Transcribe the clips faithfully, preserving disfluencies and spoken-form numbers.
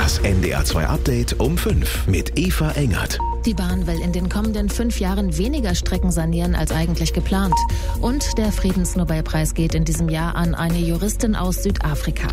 Das N D R zwei Update um fünf mit Eva Engert. Die Bahn will in den kommenden fünf Jahren weniger Strecken sanieren als eigentlich geplant. Und der Friedensnobelpreis geht in diesem Jahr an eine Juristin aus Südafrika.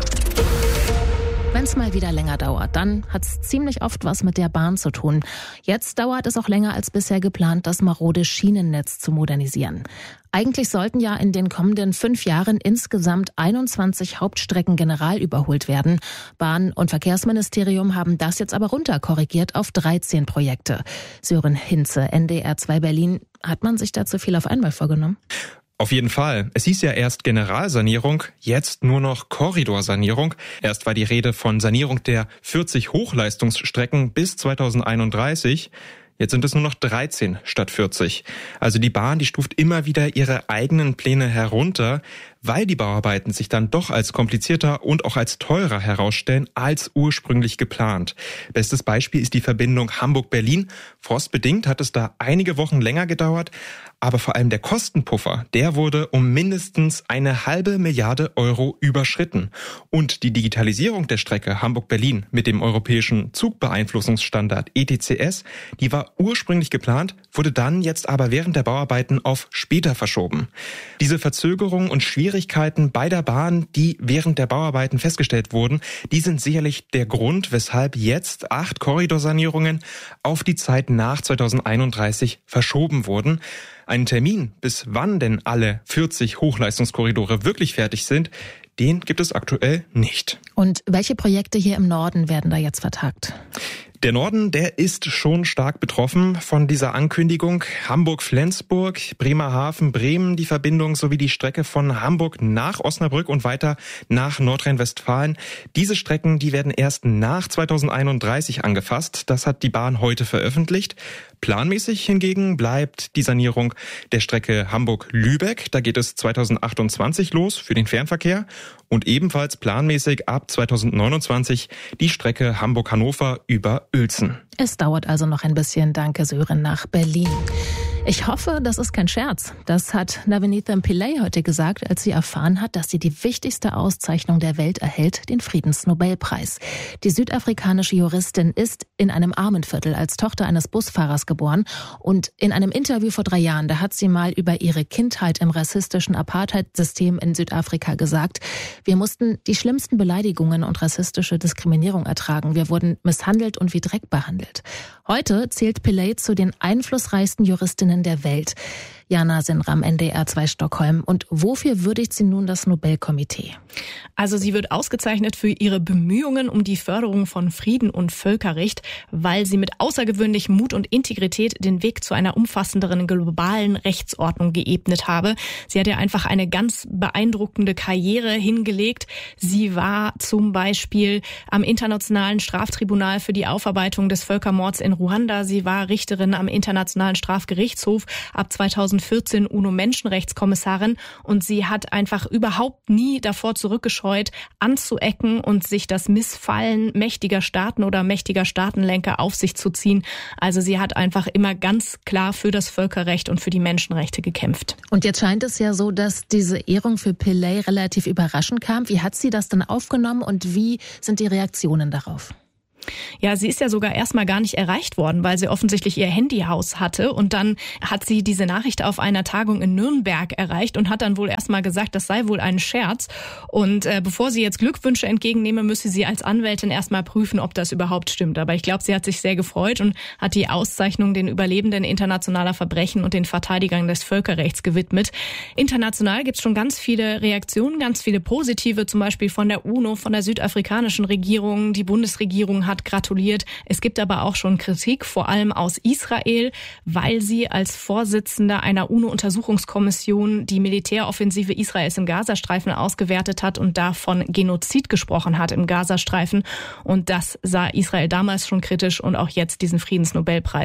Wenn es mal wieder länger dauert, dann hat es ziemlich oft was mit der Bahn zu tun. Jetzt dauert es auch länger als bisher geplant, das marode Schienennetz zu modernisieren. Eigentlich sollten ja in den kommenden fünf Jahren insgesamt einundzwanzig Hauptstrecken general überholt werden. Bahn- und Verkehrsministerium haben das jetzt aber runterkorrigiert auf dreizehn Projekte. Sören Hinze, N D R zwei Berlin. Hat man sich da zu viel auf einmal vorgenommen? Auf jeden Fall. Es hieß ja erst Generalsanierung, jetzt nur noch Korridorsanierung. Erst war die Rede von Sanierung der vierzig Hochleistungsstrecken bis zweitausendeinunddreißig. Jetzt sind es nur noch dreizehn statt vierzig. Also die Bahn, die stuft immer wieder ihre eigenen Pläne herunter, weil die Bauarbeiten sich dann doch als komplizierter und auch als teurer herausstellen als ursprünglich geplant. Bestes Beispiel ist die Verbindung Hamburg-Berlin. Frostbedingt hat es da einige Wochen länger gedauert, aber vor allem der Kostenpuffer, der wurde um mindestens eine halbe Milliarde Euro überschritten. Und die Digitalisierung der Strecke Hamburg-Berlin mit dem europäischen Zugbeeinflussungsstandard E T C S, die war ursprünglich geplant, wurde dann jetzt aber während der Bauarbeiten auf später verschoben. Diese Verzögerung und Schwierigkeiten bei der Bahn, die während der Bauarbeiten festgestellt wurden, die sind sicherlich der Grund, weshalb jetzt acht Korridorsanierungen auf die Zeit nach zweitausendeinunddreißig verschoben wurden. Einen Termin, bis wann denn alle vierzig Hochleistungskorridore wirklich fertig sind, den gibt es aktuell nicht. Und welche Projekte hier im Norden werden da jetzt vertagt? Der Norden, der ist schon stark betroffen von dieser Ankündigung. Hamburg-Flensburg, Bremerhaven, Bremen, die Verbindung sowie die Strecke von Hamburg nach Osnabrück und weiter nach Nordrhein-Westfalen. Diese Strecken, die werden erst nach zweitausendeinunddreißig angefasst. Das hat die Bahn heute veröffentlicht. Planmäßig hingegen bleibt die Sanierung der Strecke Hamburg-Lübeck. Da geht es zweitausendachtundzwanzig los für den Fernverkehr. Und ebenfalls planmäßig ab zweitausendneunundzwanzig die Strecke Hamburg-Hannover über Uelzen. Es dauert also noch ein bisschen. Danke, Sören, nach Berlin. Ich hoffe, das ist kein Scherz. Das hat Navanitha Pillay heute gesagt, als sie erfahren hat, dass sie die wichtigste Auszeichnung der Welt erhält, den Friedensnobelpreis. Die südafrikanische Juristin ist in einem Armenviertel als Tochter eines Busfahrers geboren. Und in einem Interview vor drei Jahren, da hat sie mal über ihre Kindheit im rassistischen Apartheid-System in Südafrika gesagt: Wir mussten die schlimmsten Beleidigungen und rassistische Diskriminierung ertragen. Wir wurden misshandelt und wie Dreck behandelt. Heute zählt Pillay zu den einflussreichsten Juristinnen der Welt. Jana Sinram, N D R zwei Stockholm. Und wofür würdigt sie nun das Nobelkomitee? Also sie wird ausgezeichnet für ihre Bemühungen um die Förderung von Frieden und Völkerrecht, weil sie mit außergewöhnlichem Mut und Integrität den Weg zu einer umfassenderen globalen Rechtsordnung geebnet habe. Sie hat ja einfach eine ganz beeindruckende Karriere hingelegt. Sie war zum Beispiel am Internationalen Straftribunal für die Aufarbeitung des Völkermords in Ruanda. Sie war Richterin am Internationalen Strafgerichtshof, ab zweitausendvierzehn UNO-Menschenrechtskommissarin, und sie hat einfach überhaupt nie davor zurückgescheut, anzuecken und sich das Missfallen mächtiger Staaten oder mächtiger Staatenlenker auf sich zu ziehen. Also sie hat einfach immer ganz klar für das Völkerrecht und für die Menschenrechte gekämpft. Und jetzt scheint es ja so, dass diese Ehrung für Pillay relativ überraschend kam. Wie hat sie das denn aufgenommen und wie sind die Reaktionen darauf? Ja, sie ist ja sogar erstmal gar nicht erreicht worden, weil sie offensichtlich ihr Handy aus hatte, und dann hat sie diese Nachricht auf einer Tagung in Nürnberg erreicht und hat dann wohl erstmal gesagt, das sei wohl ein Scherz, und äh, bevor sie jetzt Glückwünsche entgegennehme, müsse sie als Anwältin erstmal prüfen, ob das überhaupt stimmt. Aber ich glaube, sie hat sich sehr gefreut und hat die Auszeichnung den Überlebenden internationaler Verbrechen und den Verteidigern des Völkerrechts gewidmet. International gibt es schon ganz viele Reaktionen, ganz viele positive, zum Beispiel von der UNO, von der südafrikanischen Regierung. Die Bundesregierung hat hat gratuliert. Es gibt aber auch schon Kritik, vor allem aus Israel, weil sie als Vorsitzende einer UNO-Untersuchungskommission die Militäroffensive Israels im Gazastreifen ausgewertet hat und da von Genozid gesprochen hat im Gazastreifen. Und das sah Israel damals schon kritisch und auch jetzt diesen Friedensnobelpreis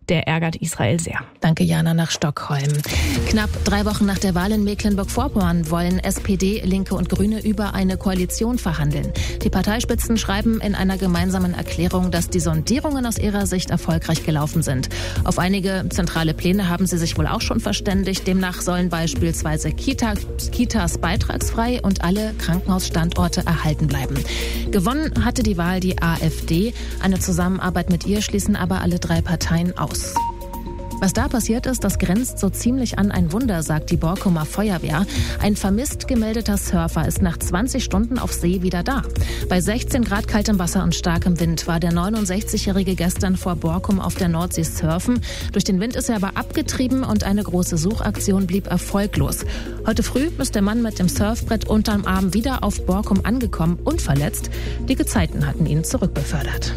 der ärgert Israel sehr. Danke, Jana, nach Stockholm. Knapp drei Wochen nach der Wahl in Mecklenburg-Vorpommern wollen S P D, Linke und Grüne über eine Koalition verhandeln. Die Parteispitzen schreiben in einer gemeinsamen Erklärung, dass die Sondierungen aus ihrer Sicht erfolgreich gelaufen sind. Auf einige zentrale Pläne haben sie sich wohl auch schon verständigt. Demnach sollen beispielsweise Kita, Kitas beitragsfrei und alle Krankenhausstandorte erhalten bleiben. Gewonnen hatte die Wahl die AfD. Eine Zusammenarbeit mit ihr schließen aber alle drei Parteien aus. Was da passiert ist, das grenzt so ziemlich an ein Wunder, sagt die Borkumer Feuerwehr. Ein vermisst gemeldeter Surfer ist nach zwanzig Stunden auf See wieder da. Bei sechzehn Grad kaltem Wasser und starkem Wind war der neunundsechzigjährige gestern vor Borkum auf der Nordsee surfen. Durch den Wind ist er aber abgetrieben und eine große Suchaktion blieb erfolglos. Heute früh ist der Mann mit dem Surfbrett unterm Arm wieder auf Borkum angekommen, unverletzt. Die Gezeiten hatten ihn zurückbefördert.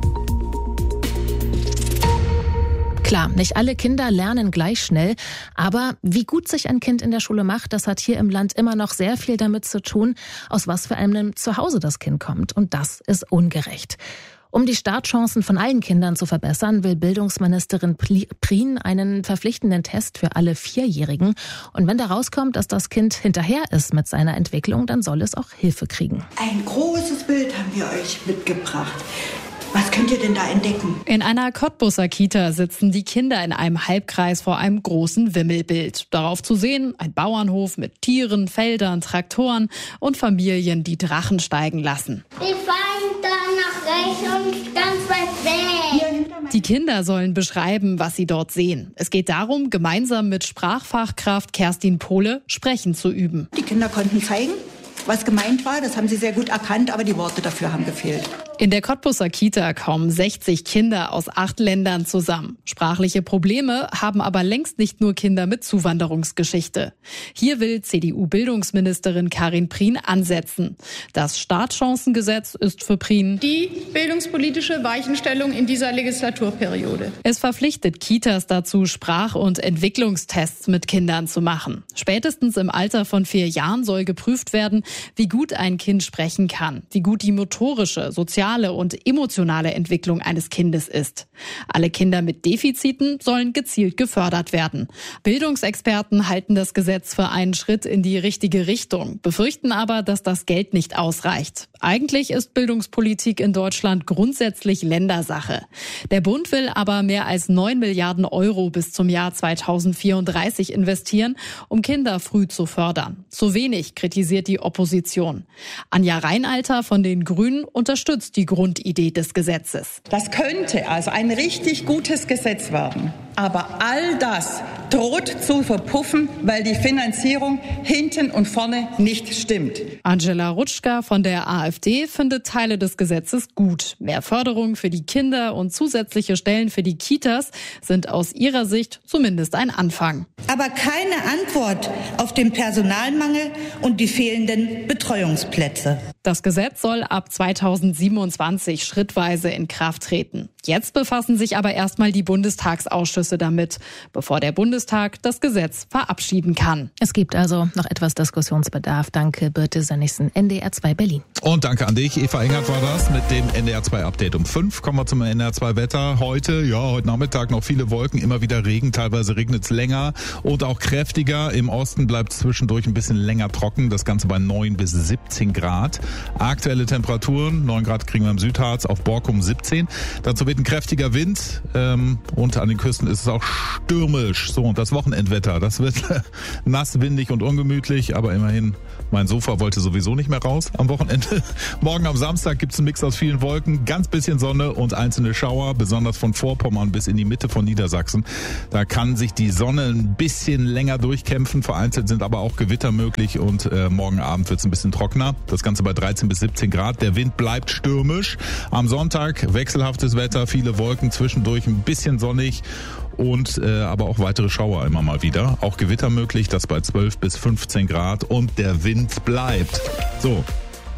Klar, nicht alle Kinder lernen gleich schnell, aber wie gut sich ein Kind in der Schule macht, das hat hier im Land immer noch sehr viel damit zu tun, aus was für einem Zuhause das Kind kommt. Und das ist ungerecht. Um die Startchancen von allen Kindern zu verbessern, will Bildungsministerin Prien einen verpflichtenden Test für alle Vierjährigen. Und wenn da rauskommt, dass das Kind hinterher ist mit seiner Entwicklung, dann soll es auch Hilfe kriegen. Ein großes Bild haben wir euch mitgebracht. Was könnt ihr denn da entdecken? In einer Cottbuser Kita sitzen die Kinder in einem Halbkreis vor einem großen Wimmelbild. Darauf zu sehen ein Bauernhof mit Tieren, Feldern, Traktoren und Familien, die Drachen steigen lassen. Wir fahren da nach rechts und ganz weit weg. Die Kinder sollen beschreiben, was sie dort sehen. Es geht darum, gemeinsam mit Sprachfachkraft Kerstin Pohle Sprechen zu üben. Die Kinder konnten zeigen, was gemeint war. Das haben sie sehr gut erkannt, aber die Worte dafür haben gefehlt. In der Cottbuser Kita kommen sechzig Kinder aus acht Ländern zusammen. Sprachliche Probleme haben aber längst nicht nur Kinder mit Zuwanderungsgeschichte. Hier will C D U-Bildungsministerin Karin Prien ansetzen. Das Startchancengesetz ist für Prien die bildungspolitische Weichenstellung in dieser Legislaturperiode. Es verpflichtet Kitas dazu, Sprach- und Entwicklungstests mit Kindern zu machen. Spätestens im Alter von vier Jahren soll geprüft werden, wie gut ein Kind sprechen kann, wie gut die motorische, soziale und emotionale Entwicklung eines Kindes ist. Alle Kinder mit Defiziten sollen gezielt gefördert werden. Bildungsexperten halten das Gesetz für einen Schritt in die richtige Richtung, befürchten aber, dass das Geld nicht ausreicht. Eigentlich ist Bildungspolitik in Deutschland grundsätzlich Ländersache. Der Bund will aber mehr als neun Milliarden Euro bis zum Jahr zweitausendvierunddreißig investieren, um Kinder früh zu fördern. Zu wenig, kritisiert die Opposition. Anja Reinalter von den Grünen unterstützt die Grundidee des Gesetzes. Das könnte also ein richtig gutes Gesetz werden. Aber all das droht zu verpuffen, weil die Finanzierung hinten und vorne nicht stimmt. Angela Rutschka von der AfD findet Teile des Gesetzes gut. Mehr Förderung für die Kinder und zusätzliche Stellen für die Kitas sind aus ihrer Sicht zumindest ein Anfang. Aber keine Antwort auf den Personalmangel und die fehlenden Betreuungsplätze. Das Gesetz soll ab zweitausendsiebenundzwanzig schrittweise in Kraft treten. Jetzt befassen sich aber erstmal die Bundestagsausschüsse damit, bevor der Bundestag das Gesetz verabschieden kann. Es gibt also noch etwas Diskussionsbedarf. Danke, Birte Sönnigsen, N D R zwei Berlin. Und danke an dich, Eva Engert war das mit dem N D R zwei Update um fünf. Kommen wir zum N D R zwei Wetter. Heute, ja, heute Nachmittag noch viele Wolken, immer wieder Regen, teilweise regnet es länger und auch kräftiger. Im Osten bleibt es zwischendurch ein bisschen länger trocken, das Ganze bei neun bis siebzehn Grad. Aktuelle Temperaturen, neun Grad kriegen wir im Südharz, auf Borkum siebzehn. Dazu wird ein kräftiger Wind ähm, und an den Küsten ist es auch stürmisch. So, und das Wochenendwetter, das wird nass, windig und ungemütlich, aber immerhin, mein Sofa wollte sowieso nicht mehr raus am Wochenende. Morgen am Samstag gibt es einen Mix aus vielen Wolken, ganz bisschen Sonne und einzelne Schauer, besonders von Vorpommern bis in die Mitte von Niedersachsen. Da kann sich die Sonne ein bisschen länger durchkämpfen, vereinzelt sind aber auch Gewitter möglich und äh, morgen Abend wird es ein bisschen trockener. Das Ganze bei dreizehn bis siebzehn Grad. Der Wind bleibt stürmisch. Am Sonntag wechselhaftes Wetter, viele Wolken, zwischendurch ein bisschen sonnig und äh, aber auch weitere Schauer immer mal wieder. Auch Gewitter möglich, das bei zwölf bis fünfzehn Grad und der Wind bleibt. So,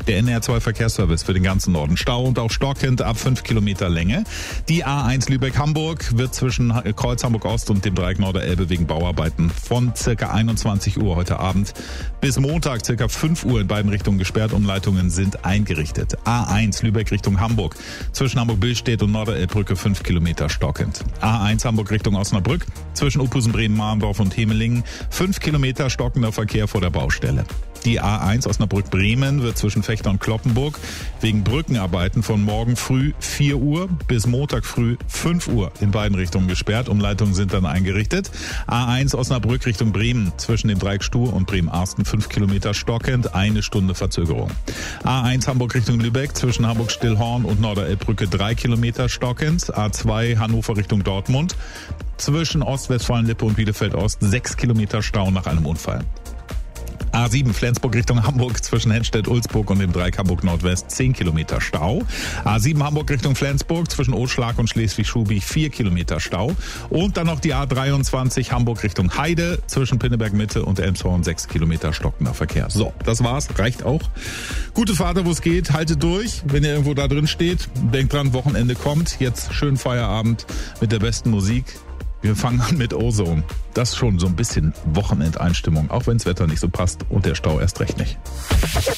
Der N R zwei Verkehrsservice für den ganzen Norden. Stau und auch stockend ab fünf Kilometer Länge. Die A eins Lübeck-Hamburg wird zwischen Kreuz Hamburg-Ost und dem Dreieck Norderelbe wegen Bauarbeiten von circa einundzwanzig Uhr heute Abend bis Montag circa fünf Uhr in beiden Richtungen gesperrt. Umleitungen sind eingerichtet. A eins Lübeck Richtung Hamburg. Zwischen Hamburg-Billstedt und Norderelbbrücke fünf Kilometer stockend. A eins Hamburg Richtung Osnabrück. Zwischen Opusen, Bremen, Marndorf und Hemelingen fünf Kilometer stockender Verkehr vor der Baustelle. Die A eins Osnabrück-Bremen wird zwischen Fechter und Kloppenburg wegen Brückenarbeiten von morgen früh vier Uhr bis Montag früh fünf Uhr in beiden Richtungen gesperrt. Umleitungen sind dann eingerichtet. A eins Osnabrück Richtung Bremen zwischen dem Dreieck Stur und Bremen-Arsten fünf Kilometer stockend, eine Stunde Verzögerung. A eins Hamburg Richtung Lübeck zwischen Hamburg-Stillhorn und Norderelbbrücke drei Kilometer stockend. A zwei Hannover Richtung Dortmund zwischen Ostwestfalen-Lippe und Bielefeld-Ost sechs Kilometer Stau nach einem Unfall. A sieben Flensburg Richtung Hamburg zwischen Hennstedt-Ulzburg und dem Dreieck Hamburg-Nordwest zehn Kilometer Stau. A sieben Hamburg Richtung Flensburg zwischen Oschlag und Schleswig-Schubiech vier Kilometer Stau. Und dann noch die A dreiundzwanzig Hamburg Richtung Heide zwischen Pinneberg-Mitte und Elmshorn sechs Kilometer stockender Verkehr. So, das war's. Reicht auch. Gute Fahrt, wo es geht. Haltet durch, wenn ihr irgendwo da drin steht. Denkt dran, Wochenende kommt. Jetzt schön Feierabend mit der besten Musik. Wir fangen an mit Ozone. Das ist schon so ein bisschen Wochenendeinstimmung, auch wenn das Wetter nicht so passt und der Stau erst recht nicht.